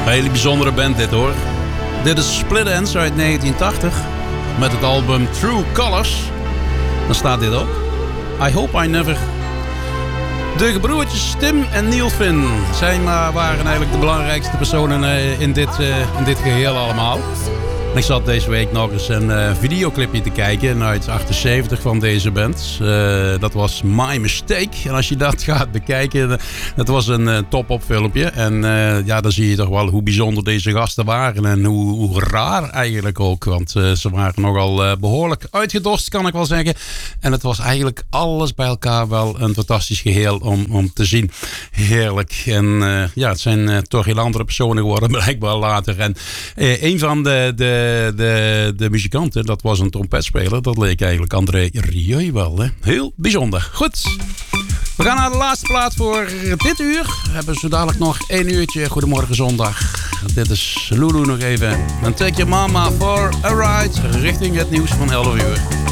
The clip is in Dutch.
Een hele bijzondere band dit hoor. Dit is Split Enz uit 1980. Met het album True Colors. Dan staat dit op. I Hope I Never. De gebroertjes Tim en Neil Finn waren eigenlijk de belangrijkste personen in dit geheel allemaal. Ik zat deze week nog eens een videoclipje te kijken uit 78 van deze band. Dat was My Mistake. En als je dat gaat bekijken, dat was een top-op filmpje. En dan zie je toch wel hoe bijzonder deze gasten waren. En hoe raar eigenlijk ook. Want ze waren nogal behoorlijk uitgedost, kan ik wel zeggen. En het was eigenlijk alles bij elkaar wel een fantastisch geheel om te zien. Heerlijk. En het zijn toch heel andere personen geworden blijkbaar later. En een van de muzikanten, dat was een trompetspeler. Dat leek eigenlijk André Rieu wel. Hè? Heel bijzonder. Goed. We gaan naar de laatste plaat voor dit uur. We hebben zo dadelijk nog 1 uurtje. Goedemorgen zondag. Dit is Lulu nog even. Dan take your mama for a ride. Richting het nieuws van 11 uur.